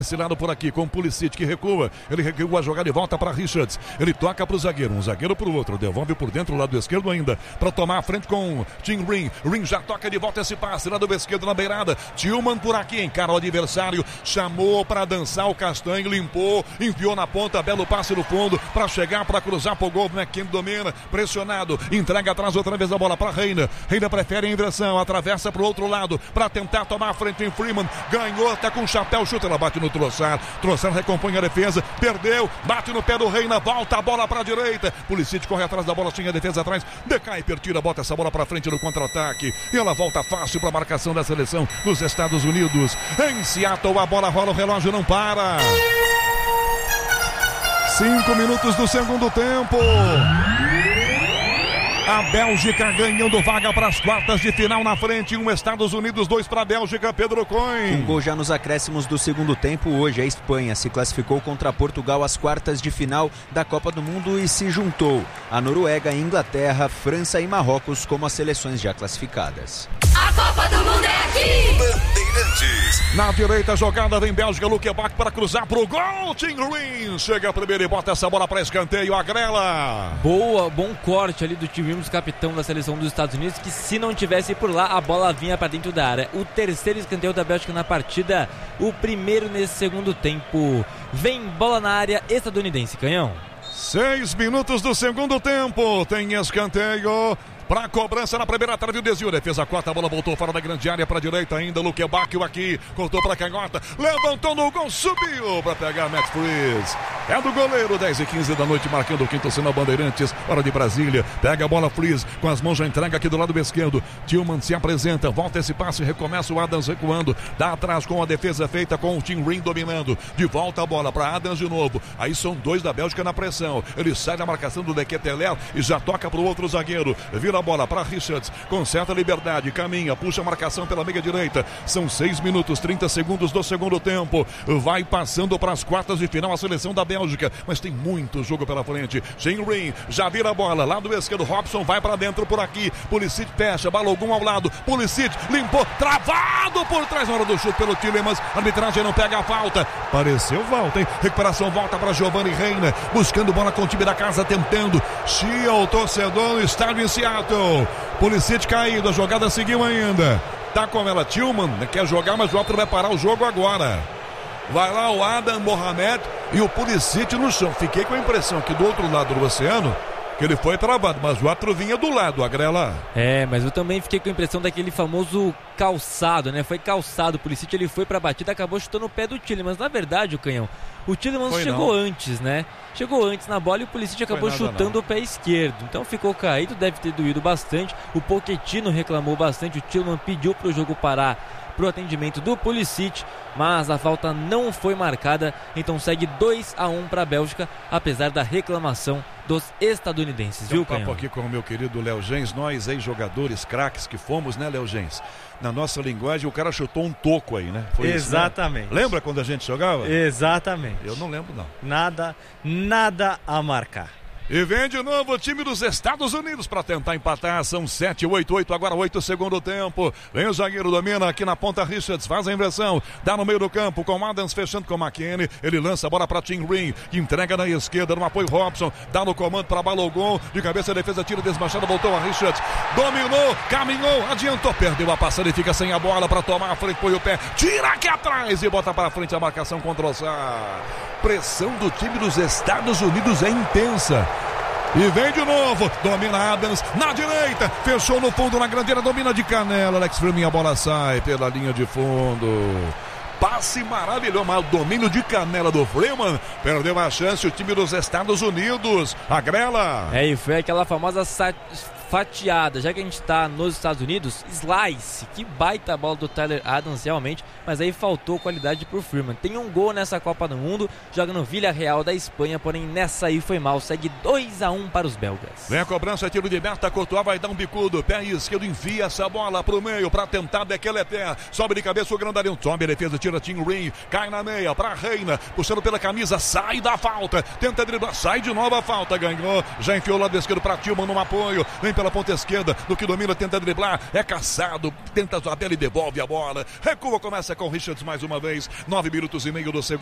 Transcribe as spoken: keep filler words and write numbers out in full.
Esse lado por aqui com o Pulisic que recua, ele recua a jogada e volta para Richards, ele toca para o zagueiro, um zagueiro para o outro, devolve por dentro, lado esquerdo ainda, para tomar a frente com Tim Ring, Ring já toca de volta esse passe, lado esquerdo na beirada, Tillman por aqui, encara o adversário, chamou para dançar o Castanho, limpou, enviou na ponta, belo passe no fundo, para chegar, para cruzar pro gol, McKennie domina, pressionado, entrega atrás outra vez a bola para Reina, Reina prefere a inversão, atravessa para o outro lado, para tentar tomar a frente em Freeman, ganhou, tá com o chapéu, chuta, ela bate no Trossard, Trossard recompõe a defesa, perdeu, bate no pé do Reina, volta a bola para a direita, Pulisic corre atrás da bola, tinha a defesa atrás, decai, tira, bota essa bola para frente no contra-ataque, e ela volta fácil para a marcação da seleção dos Estados Unidos, em Seattle a bola rola, o relógio não para, cinco minutos do segundo tempo, a Bélgica ganhando vaga para as quartas de final na frente, um Estados Unidos, dois para a Bélgica, Pedro Coin. Um gol já nos acréscimos do segundo tempo. Hoje a Espanha se classificou contra Portugal às quartas de final da Copa do Mundo e se juntou a Noruega, Inglaterra, França e Marrocos como as seleções já classificadas. A Copa do Mundo é aqui! Bandeirantes. Na direita, jogada vem Bélgica, Luque Bach para cruzar pro gol. Tim Ring chega primeiro e bota essa bola para escanteio, agrela. Boa, bom corte ali do Tim Ring, capitão da seleção dos Estados Unidos, que se não tivesse por lá, a bola vinha para dentro da área. O terceiro escanteio da Bélgica na partida, o primeiro nesse segundo tempo. Vem bola na área estadunidense, Canhão. Seis minutos do segundo tempo, tem escanteio. Para cobrança na primeira trave, o desvio, defesa corta, a bola voltou fora da grande área, para a direita ainda, Luque Bacchio aqui, cortou para a canhota, levantou no gol, subiu para pegar Matt Freeze, é do goleiro, dez e quinze da noite, marcando o quinto sinal Bandeirantes, hora de Brasília, pega a bola Freeze, com as mãos já entrega aqui do lado esquerdo, Tillman se apresenta, volta esse passe, recomeça o Adams recuando, dá atrás com a defesa feita com o Tim Ring dominando, de volta a bola para Adams de novo, aí são dois da Bélgica na pressão, ele sai da marcação do De Ketelaere e já toca para o outro zagueiro, vira a bola para Richards, com certa liberdade, caminha, puxa a marcação pela meia direita, são seis minutos, trinta segundos do segundo tempo, vai passando para as quartas de final a seleção da Bélgica, mas tem muito jogo pela frente, Tim Ring, já vira a bola, lado esquerdo, Robson vai para dentro por aqui, Pulisic fecha, Balogun ao lado, Pulisic limpou, travado por trás na hora do chute pelo Tielemans, a arbitragem não pega a falta, pareceu volta, hein? Recuperação volta para Giovanni Reina, buscando bola com o time da casa, tentando, chia o torcedor no estádio em Seattle. Pulisic caído, a jogada seguiu ainda. Tá com ela, Tillman, quer jogar, mas o árbitro vai parar o jogo agora. Vai lá o Adam Mohamed e o Pulisic no chão. Fiquei com a impressão que do outro lado do oceano, que ele foi travado, mas o outro vinha do lado, agrela. É, mas eu também fiquei com a impressão daquele famoso calçado, né? Foi calçado, o Pulisic, ele foi pra batida, acabou chutando o pé do Tielemans. Na verdade, o Canhão, o Tielemans foi chegou não. antes, né? Chegou antes na bola e o Pulisic acabou nada, chutando não. o pé esquerdo. Então ficou caído, deve ter doído bastante. O Pochettino reclamou bastante, o Tielemans pediu pro jogo parar pro atendimento do Pulisic, mas a falta não foi marcada, então segue dois a um para a Bélgica, apesar da reclamação dos estadunidenses, Tem viu, um papo Canhão? aqui com o meu querido Léo Gens, nós ex-jogadores, craques que fomos, né, Léo Gens? Na nossa linguagem, o cara chutou um toco aí, né? Foi Exatamente. Isso, né? Lembra quando a gente jogava? Exatamente. Eu não lembro, não. Nada, nada a marcar. E vem de novo o time dos Estados Unidos para tentar empatar. São sete, oito, oito, agora oito segundo tempo. Vem o zagueiro, domina aqui na ponta. Richards faz a inversão, dá no meio do campo com Adams fechando com McKennie. Ele lança a bola para Tim Ring, que entrega na esquerda no apoio Robson. Dá no comando para Balogun. De cabeça a defesa tira desmanchada, voltou a Richards. Dominou, caminhou, adiantou, perdeu a passada e fica sem a bola para tomar a frente. Põe o pé, tira aqui atrás e bota para frente a marcação contra o Sá. Pressão do time dos Estados Unidos é intensa. E vem de novo, domina Adams na direita, fechou no fundo na grandeira, domina de canela, Alex Freeman, a bola sai pela linha de fundo. Passe maravilhoso, mas o domínio de canela do Freeman, perdeu a chance o time dos Estados Unidos, agrela. É, e foi aquela famosa sa- fatiada, já que a gente tá nos Estados Unidos, slice, que baita bola do Tyler Adams realmente, mas aí faltou qualidade pro Freeman. Tem um gol nessa Copa do Mundo, joga no Villarreal da Espanha, porém nessa aí foi mal, segue dois a um para os belgas. Vem a cobrança, tiro de meta, Courtois vai dar um bicudo, pé esquerdo, envia essa bola pro meio, pra tentar Bekeleter, sobe de cabeça o grandalhão, sobe a defesa, tira Tim Ring, cai na meia, pra Reina, puxando pela camisa, sai da falta, tenta driblar, sai de novo a falta, ganhou, já enfiou o lado esquerdo pra Tillman no apoio, vem pela ponta esquerda, do que domina, tenta driblar, é caçado, tenta a tabela e devolve a bola. Recua, começa com o Richards mais uma vez. Nove minutos e meio do segundo.